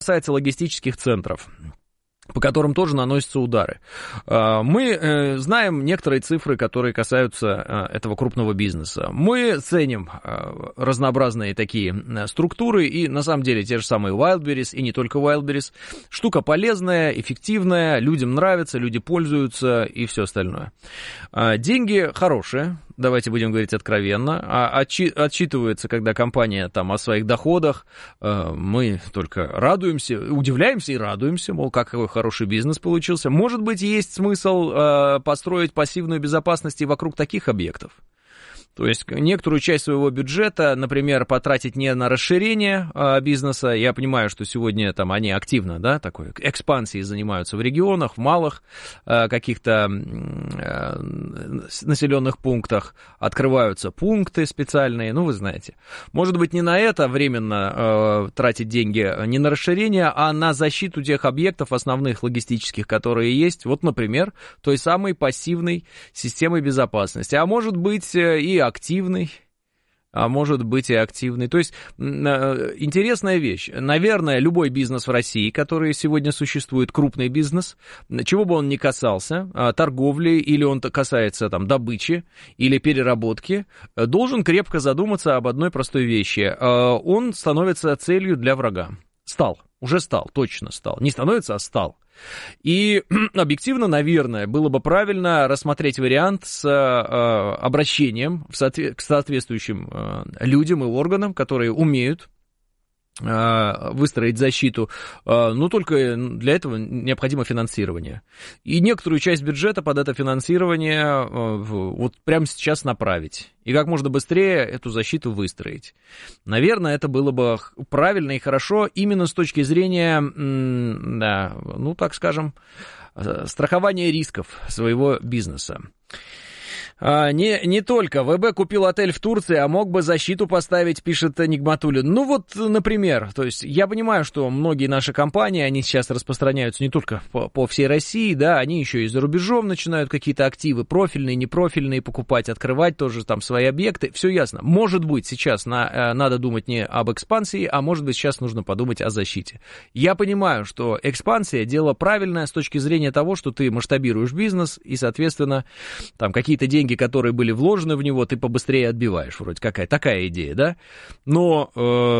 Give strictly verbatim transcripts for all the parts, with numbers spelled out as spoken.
касается логистических центров, по которым тоже наносятся удары. Мы знаем некоторые цифры, которые касаются этого крупного бизнеса. Мы ценим разнообразные такие структуры, и на самом деле те же самые Wildberries, и не только Wildberries. Штука полезная, эффективная, людям нравится, люди пользуются и все остальное. Деньги хорошие. Давайте будем говорить откровенно, отчи, отчитывается, когда компания там о своих доходах, мы только радуемся, удивляемся и радуемся, мол, какой хороший бизнес получился. Может быть, есть смысл построить пассивную безопасность и вокруг таких объектов. То есть некоторую часть своего бюджета, например, потратить не на расширение а, бизнеса. Я понимаю, что сегодня там они активно, да, такой экспансией занимаются в регионах, в малых а, каких-то а, населенных пунктах. Открываются пункты специальные, ну, вы знаете. Может быть, не на это временно а, тратить деньги, не на расширение, а на защиту тех объектов основных логистических, которые есть. Вот, например, той самой пассивной системы безопасности. А может быть, и активный, а может быть и активный. То есть интересная вещь. Наверное, любой бизнес в России, который сегодня существует, крупный бизнес, чего бы он ни касался, торговли, или он касается там добычи или переработки, должен крепко задуматься об одной простой вещи. Он становится целью для врага. Стал. Уже стал, точно стал. Не становится, а стал. И объективно, наверное, было бы правильно рассмотреть вариант с э, обращением в соотве- к соответствующим э, людям и органам, которые умеют э, выстроить защиту, э, но только для этого необходимо финансирование. И некоторую часть бюджета под это финансирование э, вот прямо сейчас направить. И как можно быстрее эту защиту выстроить. Наверное, это было бы правильно и хорошо именно с точки зрения, да, ну, так скажем, страхования рисков своего бизнеса. А, не, не только. ВБ купил отель в Турции, а мог бы защиту поставить, пишет Нигматуллин. Ну вот, например, то есть я понимаю, что многие наши компании, они сейчас распространяются не только по, по всей России, да, они еще и за рубежом начинают какие-то активы профильные, непрофильные покупать, открывать тоже там свои объекты. Все ясно. Может быть, сейчас на, надо думать не об экспансии, а может быть, сейчас нужно подумать о защите. Я понимаю, что экспансия — дело правильное с точки зрения того, что ты масштабируешь бизнес и, соответственно, там какие-то деньги, которые были вложены в него, ты побыстрее отбиваешь. Вроде какая такая идея, да? Но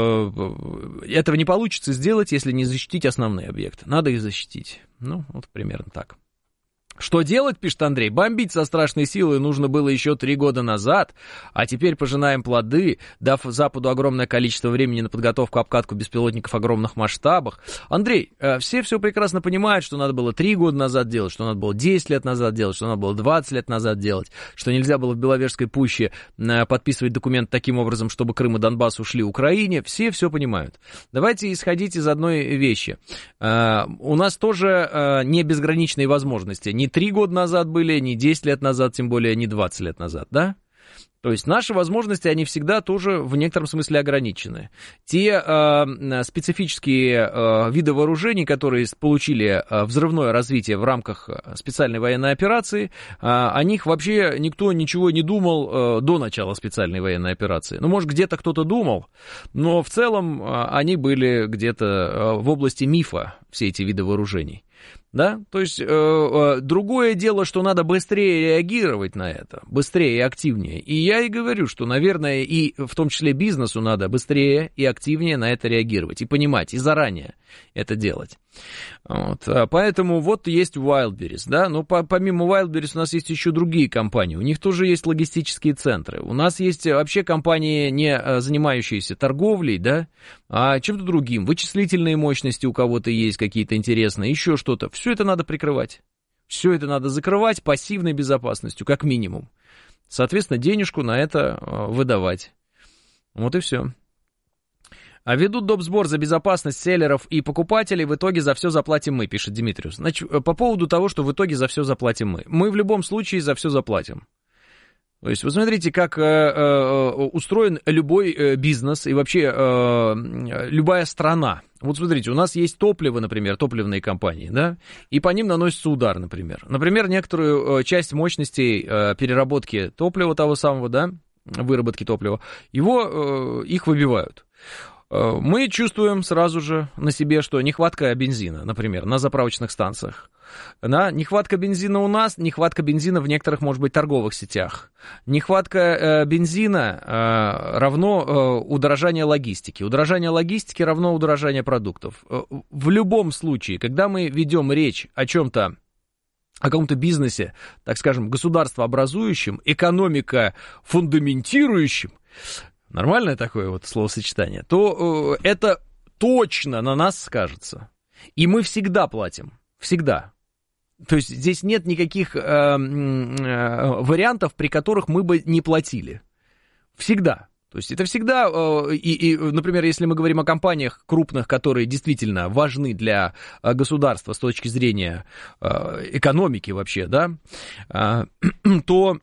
э, этого не получится сделать, если не защитить основные объекты. Надо их защитить. Ну, вот примерно так. Что делать, пишет Андрей? Бомбить со страшной силой нужно было еще три года назад, а теперь пожинаем плоды, дав Западу огромное количество времени на подготовку, обкатку беспилотников в огромных масштабах. Андрей, все все прекрасно понимают, что надо было три года назад делать, что надо было десять лет назад делать, что надо было двадцать лет назад делать, что нельзя было в Беловежской пуще подписывать документ таким образом, чтобы Крым и Донбасс ушли Украине. Все все понимают. Давайте исходить из одной вещи. У нас тоже не безграничные возможности. Не три года назад были, не десять лет назад, тем более не двадцать лет назад, да? То есть наши возможности, они всегда тоже в некотором смысле ограничены. Те э, специфические э, виды вооружений, которые получили э, взрывное развитие в рамках специальной военной операции, э, о них вообще никто ничего не думал э, до начала специальной военной операции. Ну, может, где-то кто-то думал, но в целом э, они были где-то э, в области мифа, все эти виды вооружений. Да, то есть э, э, другое дело, что надо быстрее реагировать на это, быстрее и активнее. И я и говорю, что, наверное, и в том числе бизнесу надо быстрее и активнее на это реагировать, и понимать, и заранее это делать. Вот, поэтому вот есть Wildberries, да, но по, помимо Wildberries у нас есть еще другие компании, у них тоже есть логистические центры, у нас есть вообще компании, не занимающиеся торговлей, да, а чем-то другим, вычислительные мощности у кого-то есть какие-то интересные, еще что-то, все это надо прикрывать, все это надо закрывать пассивной безопасностью, как минимум, соответственно, денежку на это выдавать, вот и все. А ведут доп. Сбор за безопасность селлеров и покупателей, в итоге за все заплатим мы, пишет Димитриус. Значит, по поводу того, что в итоге за все заплатим мы. Мы в любом случае за все заплатим. То есть, вы смотрите, как э, э, устроен любой э, бизнес и вообще э, любая страна. Вот смотрите, у нас есть топливо, например, топливные компании, да, и по ним наносится удар, например. Например, некоторую э, часть мощностей э, переработки топлива того самого, да, выработки топлива, его, э, их выбивают. Мы чувствуем сразу же на себе, что нехватка бензина, например, на заправочных станциях. Да, нехватка бензина у нас, нехватка бензина в некоторых, может быть, торговых сетях. Нехватка э, бензина э, равно э, удорожание логистики. Удорожание логистики равно удорожание продуктов. В любом случае, когда мы ведем речь о чем-то, о каком-то бизнесе, так скажем, государствообразующем, экономика фундаментирующем, нормальное такое вот словосочетание, то э, это точно на нас скажется. И мы всегда платим. Всегда. То есть здесь нет никаких э, э, вариантов, при которых мы бы не платили. Всегда. То есть это всегда, э, и, и, например, если мы говорим о компаниях крупных, которые действительно важны для э, государства с точки зрения э, экономики вообще, да, э, то...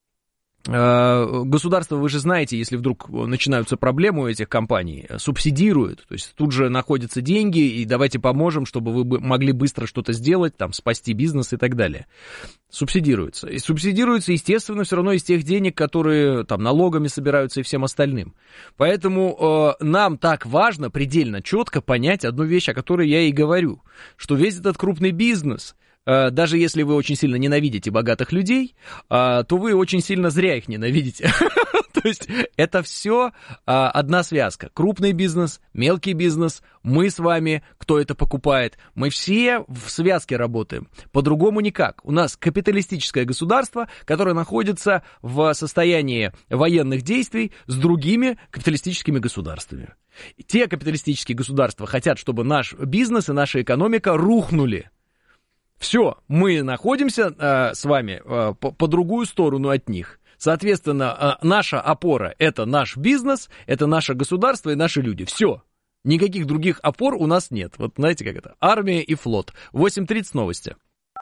Государство, вы же знаете, если вдруг начинаются проблемы у этих компаний, субсидирует, то есть тут же находятся деньги, и давайте поможем, чтобы вы могли быстро что-то сделать, там, спасти бизнес и так далее. Субсидируется. И субсидируется, естественно, все равно из тех денег, которые там налогами собираются и всем остальным. Поэтому э, нам так важно предельно четко понять одну вещь, о которой я и говорю, что весь этот крупный бизнес... Даже если вы очень сильно ненавидите богатых людей, то вы очень сильно зря их ненавидите. То есть это все одна связка. Крупный бизнес, мелкий бизнес, мы с вами, кто это покупает, мы все в связке работаем. По-другому никак. У нас капиталистическое государство, которое находится в состоянии военных действий с другими капиталистическими государствами. Те капиталистические государства хотят, чтобы наш бизнес и наша экономика рухнули. Все, мы находимся э, с вами э, по, по другую сторону от них. Соответственно, э, наша опора – это наш бизнес, это наше государство и наши люди. Все. Никаких других опор у нас нет. Вот знаете, как это? Армия и флот. восемь тридцать новости.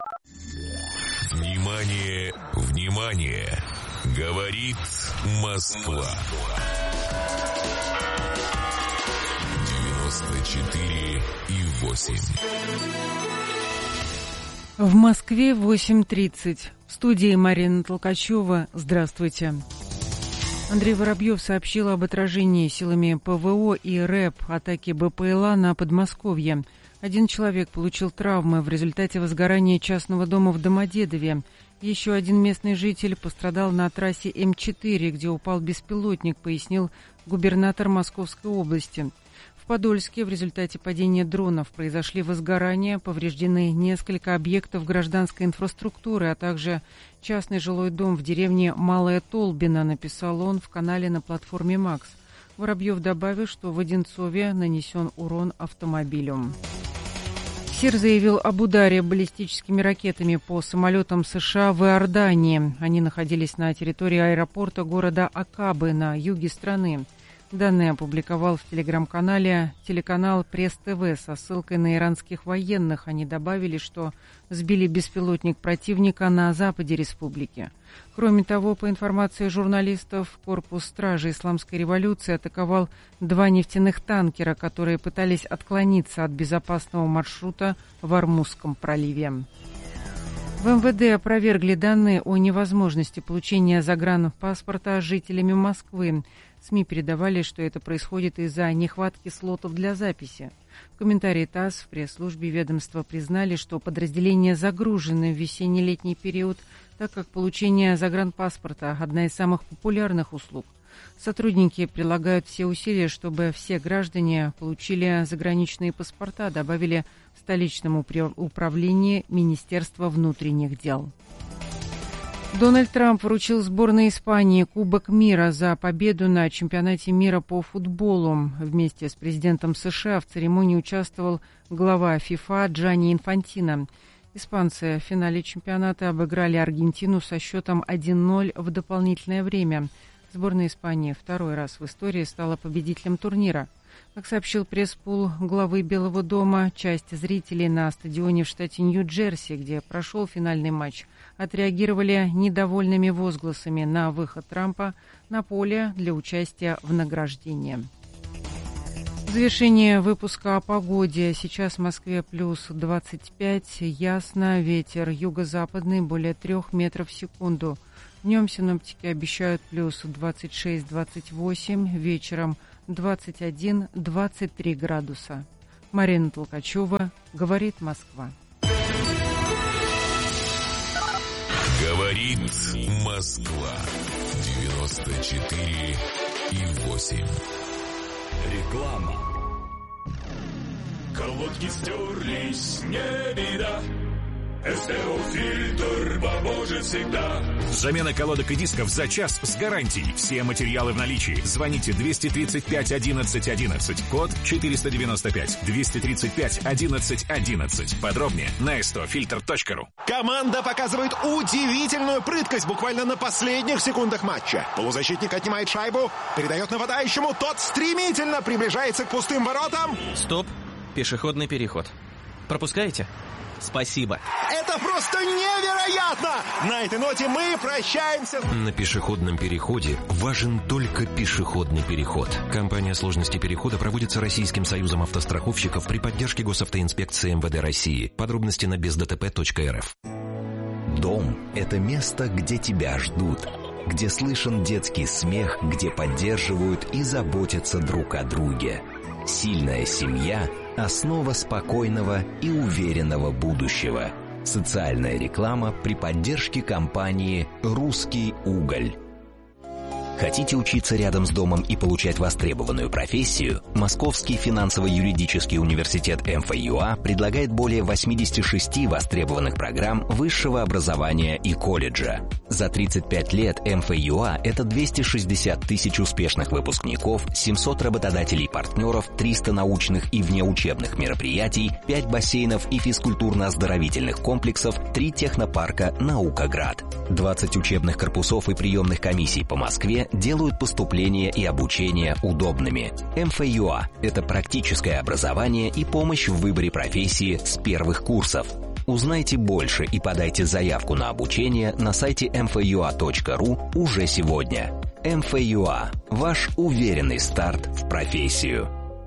Внимание, внимание! Говорит Москва. девяносто четыре и восемь. В Москве восемь тридцать. В студии Марина Толкачева. Здравствуйте. Андрей Воробьев сообщил об отражении силами ПВО и РЭБ атаки БПЛА на Подмосковье. Один человек получил травмы в результате возгорания частного дома в Домодедове. Еще один местный житель пострадал на трассе Эм четыре, где упал беспилотник, пояснил губернатор Московской области. В Подольске в результате падения дронов произошли возгорания, повреждены несколько объектов гражданской инфраструктуры, а также частный жилой дом в деревне Малая Толбина, написал он в канале на платформе «Макс». Воробьев добавил, что в Одинцове нанесен урон автомобилю. СИР заявил об ударе баллистическими ракетами по самолетам США в Иордании. Они находились на территории аэропорта города Акабы на юге страны. Данные опубликовал в телеграм-канале телеканал Пресс-ТВ со ссылкой на иранских военных. Они добавили, что сбили беспилотник противника на западе республики. Кроме того, по информации журналистов, корпус стражи Исламской революции атаковал два нефтяных танкера, которые пытались отклониться от безопасного маршрута в Ормузском проливе. В эм вэ дэ опровергли данные о невозможности получения загранпаспорта жителями Москвы. СМИ передавали, что это происходит из-за нехватки слотов для записи. В комментарии ТАСС в пресс-службе ведомства признали, что подразделения загружены в весенне-летний период, так как получение загранпаспорта – одна из самых популярных услуг. Сотрудники прилагают все усилия, чтобы все граждане получили заграничные паспорта, добавили в столичном управлении Министерства внутренних дел. Дональд Трамп вручил сборной Испании Кубок мира за победу на чемпионате мира по футболу. Вместе с президентом США в церемонии участвовал глава ФИФА Джанни Инфантино. Испанцы в финале чемпионата обыграли Аргентину со счетом один ноль в дополнительное время. Сборная Испании второй раз в истории стала победителем турнира. Как сообщил пресс-пул главы Белого дома, часть зрителей на стадионе в штате Нью-Джерси, где прошел финальный матч, отреагировали недовольными возгласами на выход Трампа на поле для участия в награждении. В завершение выпуска о погоде. Сейчас в Москве плюс двадцать пять, ясно, ветер юго-западный более трех метров в секунду. Днем синоптики обещают плюс двадцать шесть - двадцать восемь, вечером двадцать один - двадцать три градуса. Марина Толкачева, говорит Москва. Говорит Москва. девяносто четыре и восемь. Реклама. Колодки стерлись, не беда. СТО-фильтр поможет всегда. Замена колодок и дисков за час с гарантией. Все материалы в наличии. Звоните двести тридцать пять одиннадцать одиннадцать. Код четыреста девяносто пять. двести тридцать пять одиннадцать одиннадцать. Подробнее на эс тэ о фильтр точка ру. Команда показывает удивительную прыткость буквально на последних секундах матча. Полузащитник отнимает шайбу, передает нападающему. Тот стремительно приближается к пустым воротам. Стоп. Пешеходный переход. Пропускаете? Спасибо. Это просто невероятно! На этой ноте мы прощаемся. На пешеходном переходе важен только пешеходный переход. Компания сложности перехода проводится Российским союзом автостраховщиков при поддержке госавтоинспекции эм вэ дэ России. Подробности на без дэ тэ пэ точка эр эф. Дом – это место, где тебя ждут, где слышен детский смех, где поддерживают и заботятся друг о друге. Сильная семья – основа спокойного и уверенного будущего. Социальная реклама при поддержке компании «Русский уголь». Хотите учиться рядом с домом и получать востребованную профессию? Московский финансово-юридический университет эм эф ю а предлагает более восемьдесят шесть востребованных программ высшего образования и колледжа. За тридцать пять лет эм эф ю а – это двести шестьдесят тысяч успешных выпускников, семьсот работодателей-партнеров, триста научных и внеучебных мероприятий, пять бассейнов и физкультурно-оздоровительных комплексов, три технопарка «Наукоград». двадцать учебных корпусов и приемных комиссий по Москве делают поступление и обучение удобными. эм эф ю а – это практическое образование и помощь в выборе профессии с первых курсов. Узнайте больше и подайте заявку на обучение на сайте эм эф ю а точка ру уже сегодня. эм эф ю а – ваш уверенный старт в профессию.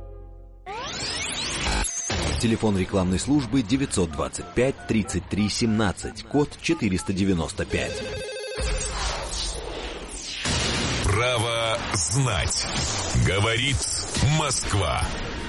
Телефон рекламной службы девятьсот двадцать пять тридцать три семнадцать, код четыреста девяносто пять. Право знать. Говорит Москва.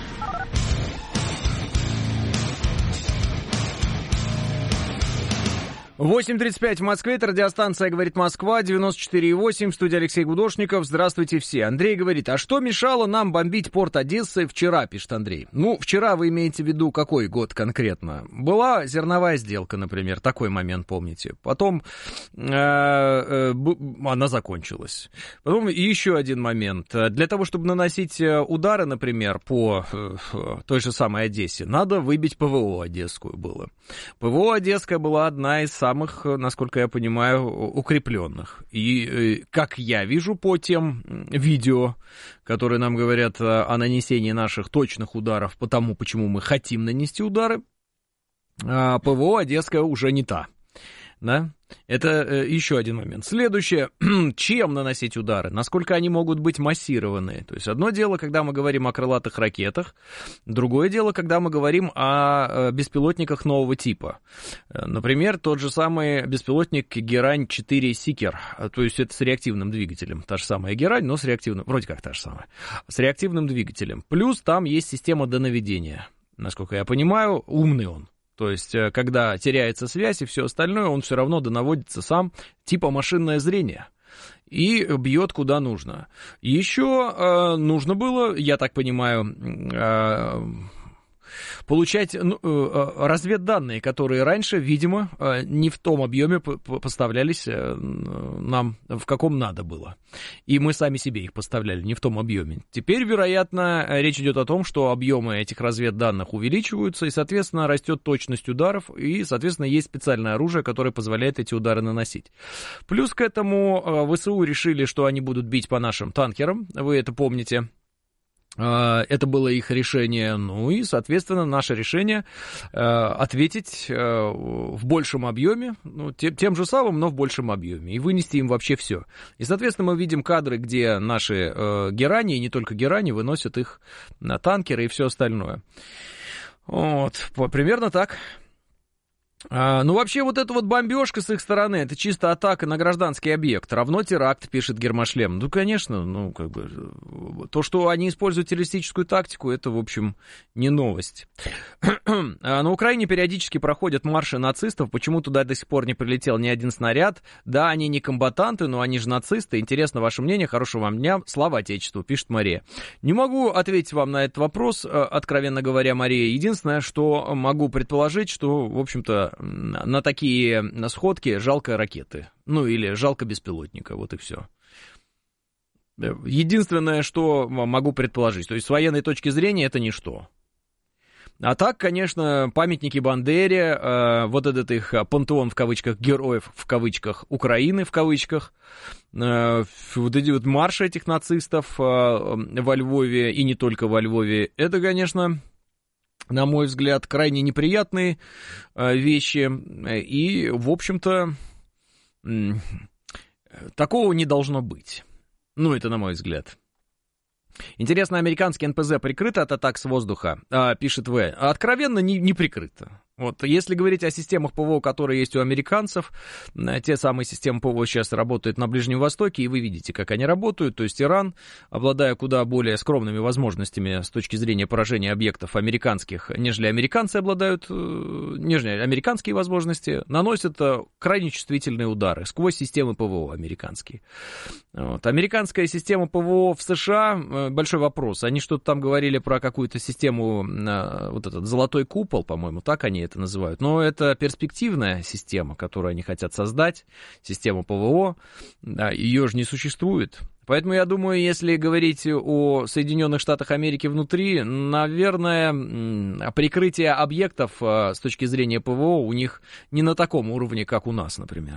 восемь тридцать пять в Москве, это радиостанция «Говорит Москва», девяносто четыре и восемь, в студии Алексей Гудошников. Здравствуйте все. Андрей говорит, а что мешало нам бомбить порт Одессы вчера, пишет Андрей. Ну, вчера вы имеете в виду какой год конкретно? Была зерновая сделка, например, такой момент помните. Потом э, э, она закончилась. Потом еще один момент. Для того, чтобы наносить удары, например, по э, той же самой Одессе, надо выбить ПВО одесскую было. ПВО одесская была одна из самых, насколько я понимаю, укрепленных. И, как я вижу по тем видео, которые нам говорят о нанесении наших точных ударов по тому, почему мы хотим нанести удары, ПВО одесская уже не та. Да? Это еще один момент. Следующее. Чем наносить удары? Насколько они могут быть массированные? То есть одно дело, когда мы говорим о крылатых ракетах, другое дело, когда мы говорим о беспилотниках нового типа. Например, тот же самый беспилотник Герань четыре Сикер, то есть это с реактивным двигателем. Та же самая Герань, но с реактивным, вроде как та же самая, с реактивным двигателем. Плюс там есть система донаведения. Насколько я понимаю, умный он. То есть, когда теряется связь и все остальное, он все равно донаводится сам, типа машинное зрение, и бьет куда нужно. Еще э, нужно было, я так понимаю, э, получать ну, разведданные, которые раньше, видимо, не в том объеме поставлялись нам, в каком надо было. И мы сами себе их поставляли не в том объеме. Теперь, вероятно, речь идет о том, что объемы этих разведданных увеличиваются, и, соответственно, растет точность ударов, и, соответственно, есть специальное оружие, которое позволяет эти удары наносить. Плюс к этому ВСУ решили, что они будут бить по нашим танкерам, вы это помните. Это было их решение, ну и, соответственно, наше решение э, ответить э, в большем объеме, ну, тем, тем же самым, но в большем объеме, и вынести им вообще все. И, соответственно, мы видим кадры, где наши э, герани, и не только герани, выносят их на танкеры и все остальное. Вот, примерно так. А, ну, вообще, вот эта вот бомбежка с их стороны, это чисто атака на гражданский объект, равно теракт, пишет Гермошлем. Ну, конечно, ну, как бы, то, что они используют террористическую тактику, это, в общем, не новость. На Украине периодически проходят марши нацистов, почему туда до сих пор не прилетел ни один снаряд. Да, они не комбатанты, но они же нацисты. Интересно ваше мнение, хорошего вам дня, слава Отечеству, пишет Мария. Не могу ответить вам на этот вопрос, откровенно говоря, Мария. Единственное, что могу предположить, что, в общем-то, на такие сходки жалко ракеты. Ну, или жалко беспилотника, вот и все. Единственное, что могу предположить. То есть, с военной точки зрения, это ничто. А так, конечно, памятники Бандере, э, вот этот их пантеон, в кавычках, героев, в кавычках, Украины, в кавычках, э, вот эти вот марши этих нацистов э, во Львове, и не только во Львове, это, конечно... на мой взгляд, крайне неприятные э, вещи, и, в общем-то, э, такого не должно быть. Ну, это на мой взгляд. Интересно, американский эн пэ зэ прикрыто от атак с воздуха, э, пишет В. Откровенно не, не прикрыто. Вот, если говорить о системах ПВО, которые есть у американцев, те самые системы ПВО сейчас работают на Ближнем Востоке, и вы видите, как они работают. То есть Иран, обладая куда более скромными возможностями с точки зрения поражения объектов американских, нежели американцы обладают, нежели американские возможности, наносят крайне чувствительные удары сквозь системы ПВО американские. Вот. Американская система ПВО в США, большой вопрос. Они что-то там говорили про какую-то систему, вот этот золотой купол, по-моему, так они это называют. Но это перспективная система, которую они хотят создать, система ПВО, да, ее же не существует. Поэтому я думаю, если говорить о Соединенных Штатах Америки внутри, наверное, прикрытие объектов с точки зрения ПВО у них не на таком уровне, как у нас, например.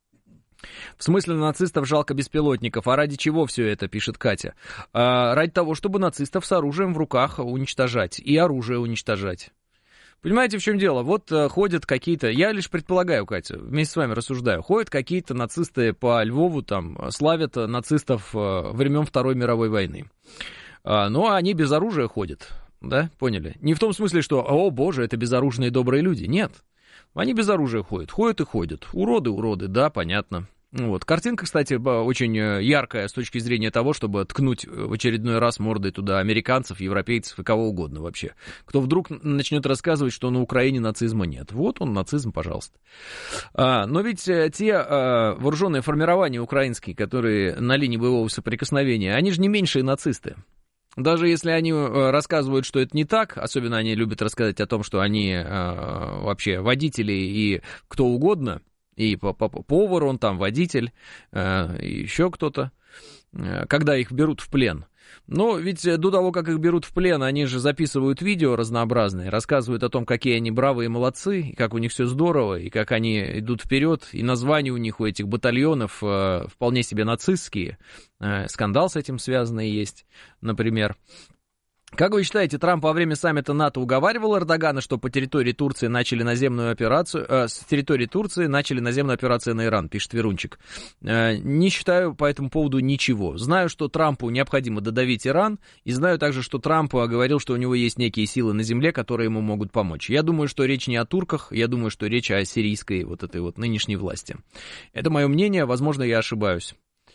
В смысле, нацистов жалко беспилотников. А ради чего все это, пишет Катя? А, ради того, чтобы нацистов с оружием в руках уничтожать и оружие уничтожать. Понимаете, в чем дело? Вот э, ходят какие-то, я лишь предполагаю, Катя, вместе с вами рассуждаю, ходят какие-то нацисты по Львову, там, славят нацистов э, времен Второй мировой войны. А, но они без оружия ходят, да, поняли? Не в том смысле, что, о боже, это безоружные добрые люди, нет. Они без оружия ходят, ходят и ходят. Уроды, уроды, да, понятно. Вот. Картинка, кстати, очень яркая с точки зрения того, чтобы ткнуть в очередной раз мордой туда американцев, европейцев и кого угодно вообще. Кто вдруг начнет рассказывать, что на Украине нацизма нет. Вот он, нацизм, пожалуйста. А, но ведь те а, вооруженные формирования украинские, которые на линии боевого соприкосновения, они же не меньшие нацисты. Даже если они рассказывают, что это не так, особенно они любят рассказать о том, что они а, вообще водители и кто угодно, и повар он там, водитель, э, еще кто-то, э, когда их берут в плен. Но ведь до того, как их берут в плен, они же записывают видео разнообразные, рассказывают о том, какие они бравые молодцы, и как у них все здорово, и как они идут вперед, и названия у них, у этих батальонов, э, вполне себе нацистские. Э, скандал с этим связанный есть, например. Как вы считаете, Трамп во время саммита НАТО уговаривал Эрдогана, что по территории Турции начали наземную операцию, э, с территории Турции начали наземную операцию на Иран, пишет Верунчик. Э, не считаю по этому поводу ничего. Знаю, что Трампу необходимо додавить Иран, и знаю также, что Трамп говорил, что у него есть некие силы на земле, которые ему могут помочь. Я думаю, что речь не о турках, я думаю, что речь о сирийской вот этой вот нынешней власти. Это мое мнение, возможно, я ошибаюсь.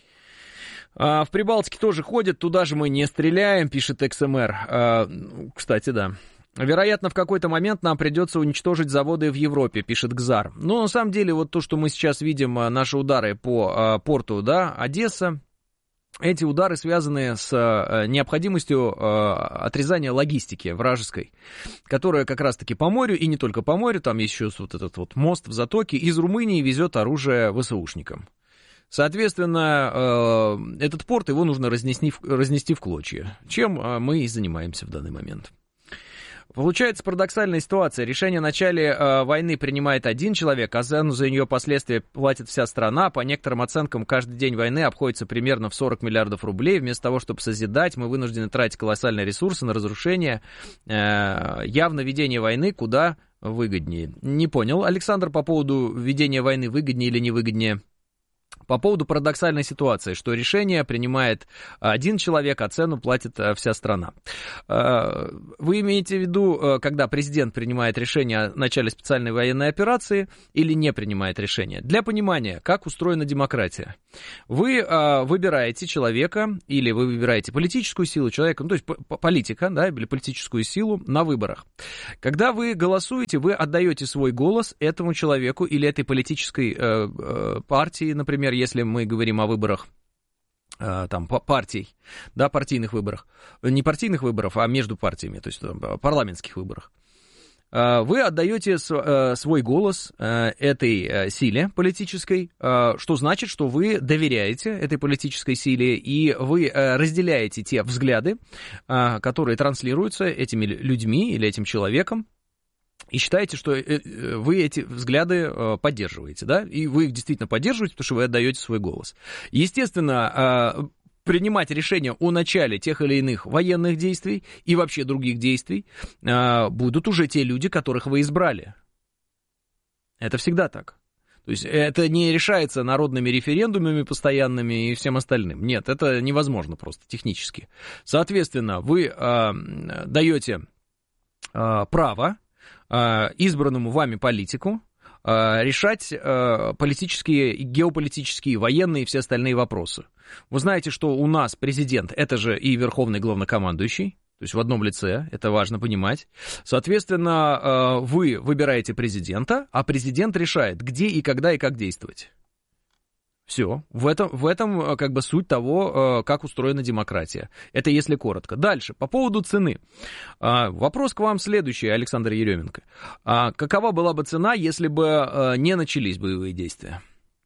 А, в Прибалтике тоже ходят, туда же мы не стреляем, пишет икс эм эр. А, кстати, да. Вероятно, в какой-то момент нам придется уничтожить заводы в Европе, пишет Гзар. Но на самом деле, вот то, что мы сейчас видим, наши удары по а, порту, да, Одесса, эти удары связаны с а, необходимостью а, отрезания логистики вражеской, которая как раз-таки по морю, и не только по морю, там есть еще вот этот вот мост в затоке, из Румынии везет оружие ВСУшникам. Соответственно, этот порт, его нужно разнести, разнести в клочья, чем мы и занимаемся в данный момент. Получается парадоксальная ситуация. Решение о начале войны принимает один человек, а цену за нее последствия платит вся страна. По некоторым оценкам, каждый день войны обходится примерно в сорок миллиардов рублей. Вместо того, чтобы созидать, мы вынуждены тратить колоссальные ресурсы на разрушение. Явно ведение войны куда выгоднее. Не понял, Александр, по поводу ведения войны выгоднее или невыгоднее? По поводу парадоксальной ситуации, что решение принимает один человек, а цену платит вся страна. Вы имеете в виду, когда президент принимает решение о начале специальной военной операции или не принимает решение? Для понимания, как устроена демократия. Вы выбираете человека или вы выбираете политическую силу человека, ну, то есть политика, да, или политическую силу на выборах. Когда вы голосуете, вы отдаете свой голос этому человеку или этой политической партии, например, если мы говорим о выборах там, партий, да, партийных выборах, не партийных выборов, а между партиями, то есть парламентских выборах, вы отдаете свой голос этой силе политической, что значит, что вы доверяете этой политической силе, и вы разделяете те взгляды, которые транслируются этими людьми или этим человеком, и считаете, что вы эти взгляды поддерживаете, да, и вы их действительно поддерживаете, потому что вы отдаете свой голос. Естественно, принимать решения о начале тех или иных военных действий и вообще других действий будут уже те люди, которых вы избрали. Это всегда так. То есть это не решается народными референдумами постоянными и всем остальным. Нет, это невозможно просто технически. Соответственно, вы даете право избранному вами политику решать политические, геополитические, военные и все остальные вопросы. Вы знаете, что у нас президент, это же и верховный главнокомандующий, то есть в одном лице, это важно понимать. Соответственно, вы выбираете президента, а президент решает, где и когда и как действовать. Все. В этом, в этом как бы суть того, как устроена демократия. Это если коротко. Дальше, по поводу цены. Вопрос к вам следующий, Александр Еременко. Какова была бы цена, если бы не начались боевые действия?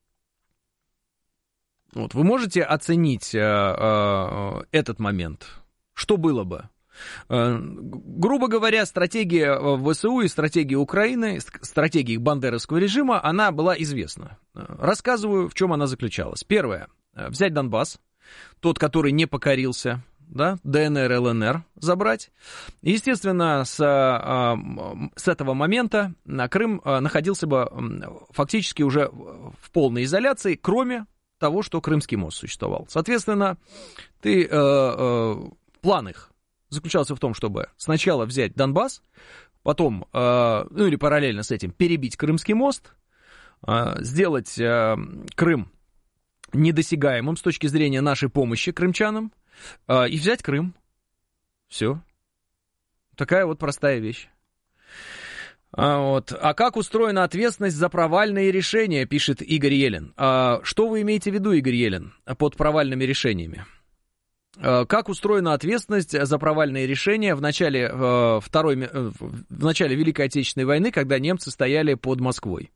Вот, вы можете оценить этот момент? Что было бы? Грубо говоря, стратегия ВСУ и стратегия Украины, стратегия бандеровского режима, она была известна. Рассказываю, в чем она заключалась. Первое. Взять Донбасс, тот, который не покорился, да, ДНР, ЛНР забрать. Естественно, с, с этого момента Крым находился бы фактически уже в полной изоляции, кроме того, что Крымский мост существовал. Соответственно, ты, э, э, план их заключался в том, чтобы сначала взять Донбасс, потом, э, ну или параллельно с этим, перебить Крымский мост, э, сделать э, Крым недосягаемым с точки зрения нашей помощи крымчанам, э, и взять Крым. Все. Такая вот простая вещь. А, вот. А как устроена ответственность за провальные решения, пишет Игорь Елен. А, что вы имеете в виду, Игорь Елен, под провальными решениями? Как устроена ответственность за провальные решения в начале, э, второй, э, в начале Великой Отечественной войны, когда немцы стояли под Москвой?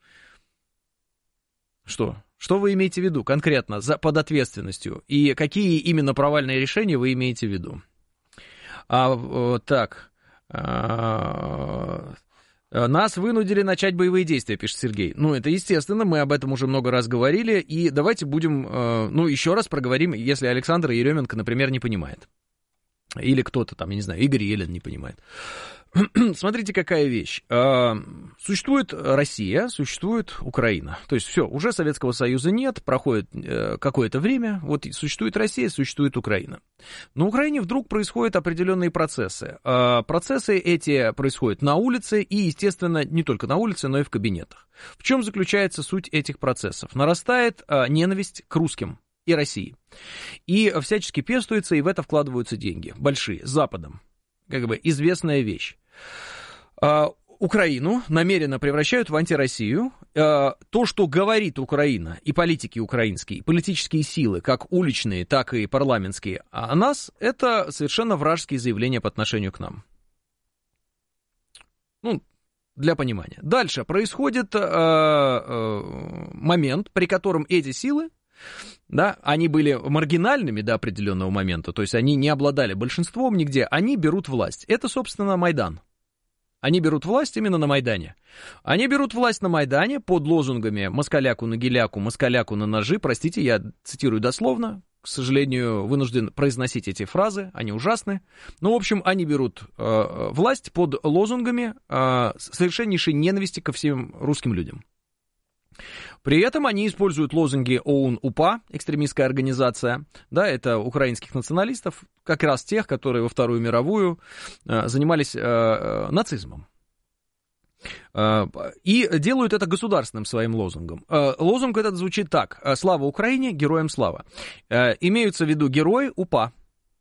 Что? Что вы имеете в виду конкретно за, под ответственностью? И какие именно провальные решения вы имеете в виду? А, э, так... А, нас вынудили начать боевые действия, пишет Сергей. Ну, это естественно, мы об этом уже много раз говорили, и давайте будем, ну, еще раз проговорим, если Александр Еременко, например, не понимает. Или кто-то там, я не знаю, Игорь Елен не понимает. Смотрите, какая вещь. Существует Россия, существует Украина. То есть все, уже Советского Союза нет, проходит какое-то время, вот существует Россия, существует Украина. На Украине вдруг происходят определенные процессы. Процессы эти происходят на улице и, естественно, не только на улице, но и в кабинетах. В чем заключается суть этих процессов? Нарастает ненависть к русским и России. И всячески пестуется, и в это вкладываются деньги. Большие, с Западом. Как бы известная вещь. Украину намеренно превращают в антироссию. То, что говорит Украина, и политики украинские, и политические силы, как уличные, так и парламентские, о нас, это совершенно вражеские заявления по отношению к нам. Ну, для понимания. Дальше происходит момент, при котором эти силы, да, они были маргинальными до определенного момента, то есть они не обладали большинством нигде, они берут власть. Это, собственно, Майдан. Они берут власть именно на Майдане. Они берут власть на Майдане под лозунгами «москаляку на геляку, москаляку на ножи». Простите, я цитирую дословно. К сожалению, вынужден произносить эти фразы, они ужасны. Но, в общем, они берут э, власть под лозунгами э, совершеннейшей ненависти ко всем русским людям. При этом они используют лозунги ОУН-УПА, экстремистская организация, да, это украинских националистов, как раз тех, которые во Вторую мировую э, занимались э, нацизмом. Э, и делают это государственным своим лозунгом. Э, лозунг этот звучит так: «Слава Украине, героям слава». Э, имеются в виду герои УПА,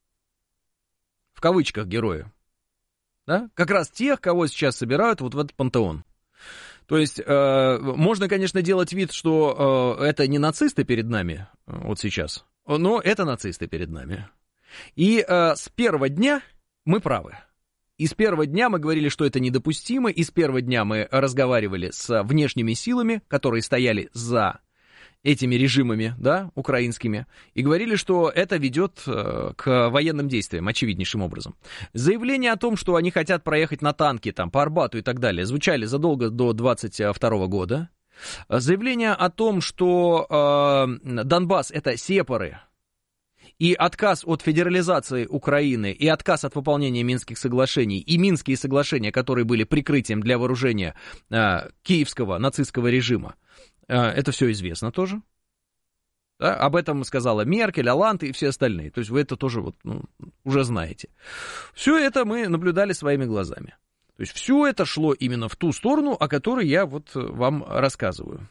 в кавычках герои, да, как раз тех, кого сейчас собирают вот в этот пантеон. То есть, э, можно, конечно, делать вид, что э, это не нацисты перед нами э, вот сейчас, но это нацисты перед нами. И э, с первого дня мы правы. И с первого дня мы говорили, что это недопустимо, и с первого дня мы разговаривали с внешними силами, которые стояли за этими режимами, да, украинскими, и говорили, что это ведет э, к военным действиям, очевиднейшим образом. Заявления о том, что они хотят проехать на танке там, по Арбату и так далее, звучали задолго до двадцать второго года. Заявления о том, что э, Донбасс — это сепары, и отказ от федерализации Украины, и отказ от выполнения Минских соглашений, и Минские соглашения, которые были прикрытием для вооружения э, киевского нацистского режима, это все известно тоже. Да? Об этом сказала Меркель, Оланд и все остальные. То есть вы это тоже вот, ну, уже знаете. Все это мы наблюдали своими глазами. То есть все это шло именно в ту сторону, о которой я вот вам рассказываю.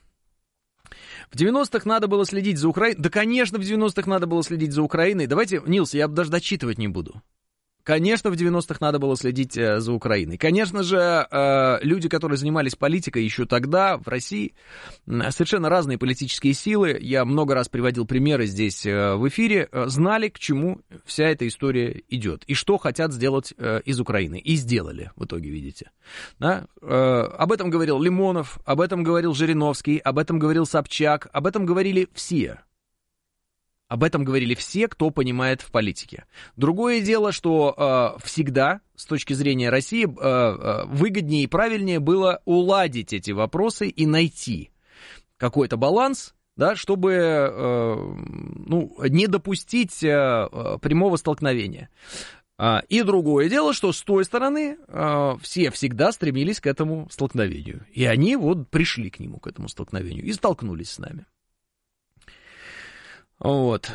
В девяностых надо было следить за Украиной. Да, конечно, в девяностых надо было следить за Украиной. Давайте, Нилс, я даже дочитывать не буду. Конечно, в девяностых надо было следить э, за Украиной. Конечно же, э, люди, которые занимались политикой еще тогда в России, э, совершенно разные политические силы, я много раз приводил примеры здесь э, в эфире, э, знали, к чему вся эта история идет и что хотят сделать э, из Украины. И сделали, в итоге, видите. Да? Э, об этом говорил Лимонов, об этом говорил Жириновский, об этом говорил Собчак, об этом говорили все. Об этом говорили все, кто понимает в политике. Другое дело, что э, всегда, с точки зрения России, э, э, выгоднее и правильнее было уладить эти вопросы и найти какой-то баланс, да, чтобы э, ну, не допустить э, прямого столкновения. И другое дело, что с той стороны э, все всегда стремились к этому столкновению. И они вот пришли к нему, к этому столкновению, и столкнулись с нами. Вот.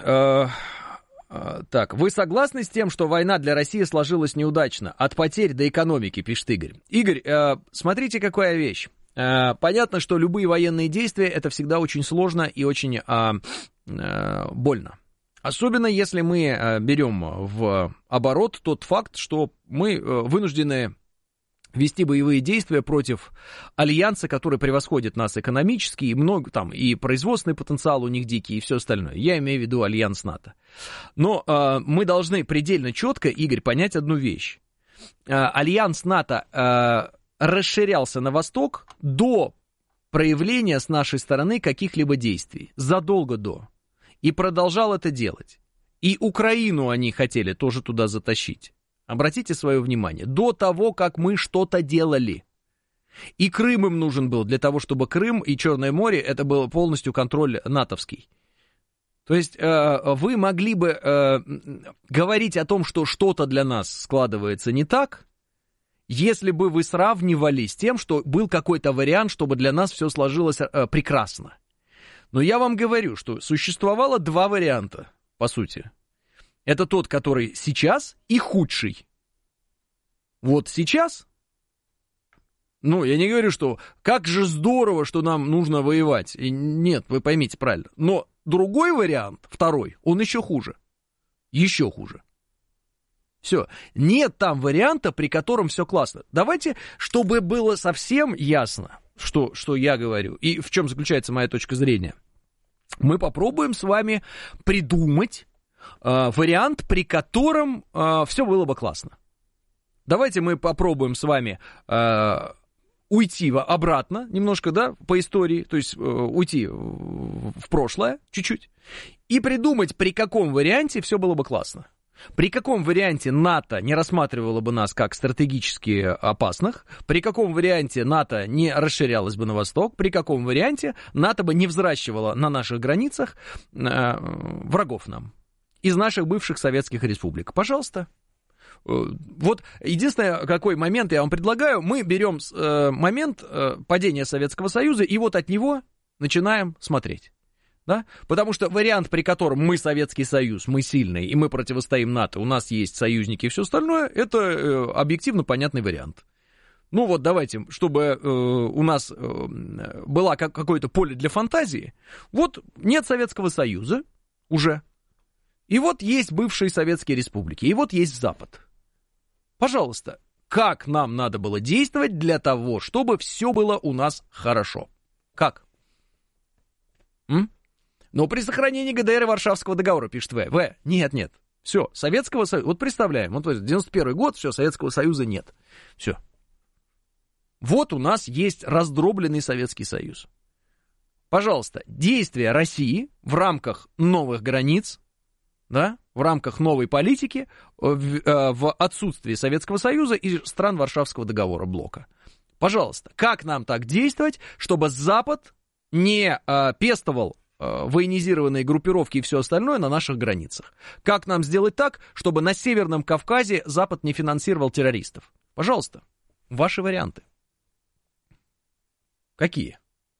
Так, вы согласны с тем, что война для России сложилась неудачно? От потерь до экономики, пишет Игорь. Игорь, смотрите, какая вещь. Понятно, что любые военные действия — это всегда очень сложно и очень больно. Особенно если мы берем в оборот тот факт, что мы вынуждены вести боевые действия против альянса, который превосходит нас экономически, и много там, и производственный потенциал у них дикий, и все остальное. Я имею в виду альянс НАТО. Но э, мы должны предельно четко, Игорь, понять одну вещь. Э, альянс НАТО э, расширялся на восток до проявления с нашей стороны каких-либо действий, задолго до. И продолжал это делать. И Украину они хотели тоже туда затащить. Обратите свое внимание, до того, как мы что-то делали. И Крым им нужен был для того, чтобы Крым и Черное море, это был полностью контроль натовский. То есть э, вы могли бы э, говорить о том, что что-то для нас складывается не так, если бы вы сравнивали с тем, что был какой-то вариант, чтобы для нас все сложилось э, прекрасно. Но я вам говорю, что существовало два варианта, по сути. Это тот, который сейчас, и худший. Вот сейчас, ну, я не говорю, что как же здорово, что нам нужно воевать. И нет, вы поймите правильно. Но другой вариант, второй, он еще хуже. Еще хуже. Все. Нет там варианта, при котором все классно. Давайте, чтобы было совсем ясно, что, что я говорю, и в чем заключается моя точка зрения, мы попробуем с вами придумать э, вариант, при котором э, все было бы классно. Давайте мы попробуем с вами э, уйти обратно немножко, да, по истории, то есть э, уйти в прошлое чуть-чуть, и придумать, при каком варианте все было бы классно. При каком варианте НАТО не рассматривало бы нас как стратегически опасных, при каком варианте НАТО не расширялось бы на восток, при каком варианте НАТО бы не взращивало на наших границах э, врагов нам из наших бывших советских республик. Пожалуйста. Вот единственный какой момент я вам предлагаю, мы берем э, момент э, падения Советского Союза, и вот от него начинаем смотреть. Да? Потому что вариант, при котором мы Советский Союз, мы сильные, и мы противостоим НАТО, у нас есть союзники и все остальное, это э, объективно понятный вариант. Ну вот давайте, чтобы э, у нас э, было как, какое-то поле для фантазии, вот нет Советского Союза уже, и вот есть бывшие советские республики, и вот есть Запад. Пожалуйста, как нам надо было действовать для того, чтобы все было у нас хорошо? Как? М? Но при сохранении ГДР и Варшавского договора, пишет В. В. Нет, нет. Все, Советского Союза. Вот представляем, вот девяносто первый год, все, Советского Союза нет. Все. Вот у нас есть раздробленный Советский Союз. Пожалуйста, действия России в рамках новых границ, да, в рамках новой политики, в, в отсутствии Советского Союза и стран Варшавского договора блока. Пожалуйста, как нам так действовать, чтобы Запад не а, пестовал военизированные группировки и все остальное на наших границах? Как нам сделать так, чтобы на Северном Кавказе Запад не финансировал террористов? Пожалуйста, ваши варианты. Какие?